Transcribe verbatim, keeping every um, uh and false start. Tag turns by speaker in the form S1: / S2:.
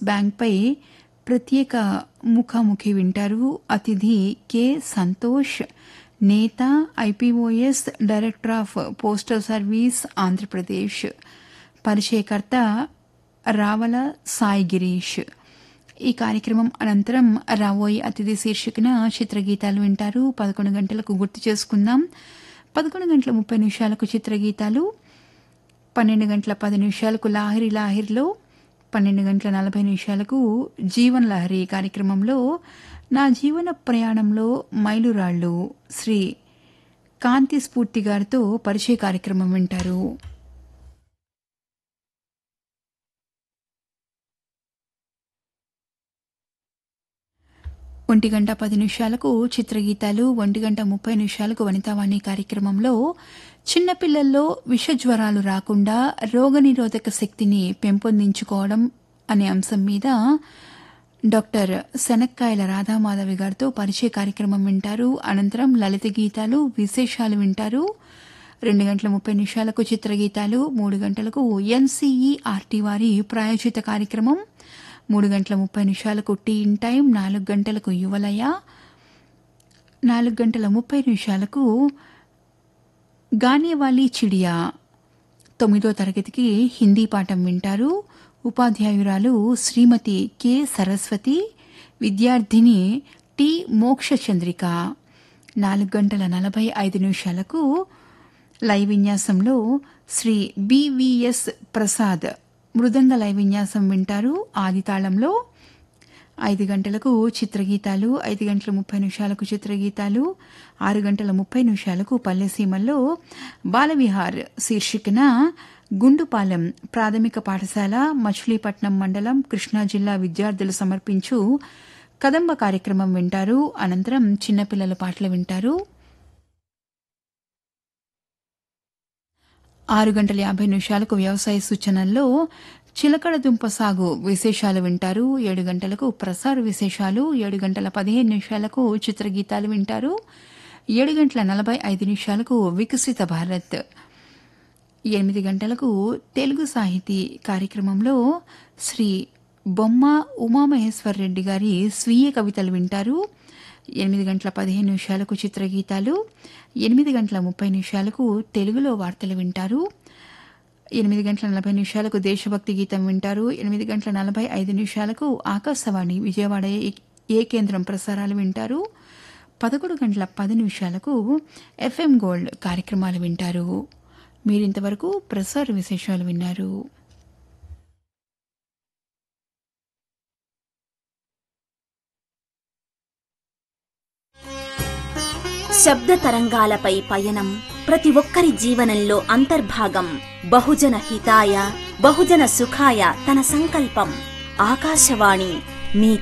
S1: బ్యాంక్పై ప్రత్యేక ముఖాముఖి వింటారు. అతిథి కె సంతోష్, నేత IPOS, director of postal service Andhra Pradesh. పరిచయకర్త రావల సాయి గిరీష్. ఈ కార్యక్రమం అనంతరం రావోయి అతిథి శీర్షికన చిత్రగీతాలు వింటారు. పదకొండు గంటలకు గుర్తు చేసుకుందాం. పదకొండు గంటల ముప్పై నిమిషాలకు చిత్రగీతాలు, పన్నెండు గంటల పది నిమిషాలకు లాహిరి లాహిర్లో, పన్నెండు గంటల నలభై నిమిషాలకు జీవన్ లహరి కార్యక్రమంలో నా జీవన ప్రయాణంలో మైలురాళ్లు శ్రీ కాంతి స్ఫూర్తి గారితో పరిచయ కార్యక్రమం వింటారు. ఒంటి గంట పది నిమిషాలకు చిత్రగీతాలు, ఒంటి గంట ముప్పై నిమిషాలకు వనితావాణి కార్యక్రమంలో చిన్నపిల్లల్లో విషజ్వరాలు రాకుండా రోగనిరోధక శక్తిని పెంపొందించుకోవడం అనే అంశం మీద డాక్టర్ శనక్కాయల రాధామాధవి గారితో పరిచయ కార్యక్రమం వింటారు. అనంతరం లలిత గీతాలు, విశేషాలు వింటారు. రెండు గంటల ముప్పై నిమిషాలకు చిత్రగీతాలు, మూడు గంటలకు ఎన్సీఈఆర్టీ వారి ప్రాయోజిత కార్యక్రమం, మూడు గంటల ముప్పై నిమిషాలకు టీ ఇన్ టైం, నాలుగు గంటలకు యువలయ, నాలుగు గంటల ముప్పై నిమిషాలకు గానేవాలి చిడియా, తొమ్మిదో తరగతికి హిందీ పాఠం వింటారు. ఉపాధ్యాయురాలు శ్రీమతి కె సరస్వతి, విద్యార్థిని టి మోక్ష చంద్రిక. నాలుగు గంటల నలభై ఐదు నిమిషాలకు live విన్యాసంలో Shri BVS Prasad మృదంగ live విన్యాసం వింటారు ఆదితాళంలో. ఐదు గంటలకు చిత్రగీతాలు, ఐదు గంటల ముప్పై నిమిషాలకు చిత్రగీతాలు, ఆరు గంటల ముప్పై నిమిషాలకు పల్లెసీమల్లో బాలవిహార్ శీర్షికన గుండుపాలెం ప్రాథమిక పాఠశాల మచిలీపట్నం మండలం కృష్ణా జిల్లా విద్యార్థులు సమర్పించు కదంబ కార్యక్రమం వింటారు. అనంతరం చిన్నపిల్లల పాటలు వింటారు. ఆరు గంటల యాభై నిమిషాలకు వ్యవసాయ సూచనల్లో చిలకడ దుంప సాగు విశేషాలు వింటారు. ఏడు గంటలకు ప్రసార విశేషాలు, ఏడు గంటల పదిహేను నిమిషాలకు చిత్రగీతాలు వింటారు. ఏడు గంటల నలభై ఐదు నిమిషాలకు వికసిత భారత్, ఎనిమిది గంటలకు తెలుగు సాహితీ కార్యక్రమంలో శ్రీ బొమ్మ ఉమామహేశ్వర్ రెడ్డి గారి స్వీయ కవితలు వింటారు. ఎనిమిది గంటల పదిహేను నిమిషాలకు చిత్రగీతాలు, ఎనిమిది గంటల ముప్పై నిమిషాలకు తెలుగులో వార్తలు వింటారు. ఎనిమిది గంటల నలభై నిమిషాలకు దేశభక్తి గీతం వింటారు. ఎనిమిది గంటల నలభై ఐదు నిమిషాలకు ఆకాశవాణి విజయవాడ ఏ కేంద్రం ప్రసారాలు వింటారు. పదకొండు గంటల పది నిమిషాలకు ఎఫ్ఎం గోల్డ్ కార్యక్రమాలు వింటారు. మీరింతవరకు ప్రసార విశేషాలు విన్నారు.
S2: శబ్ద తరంగాలపై పయనం ప్రతి ఒక్కరి జీవనంలో అంతర్భాగం. బహుజన హితాయ బహుజన సుఖాయ తన సంకల్పం. ఆకాశవాణి మీ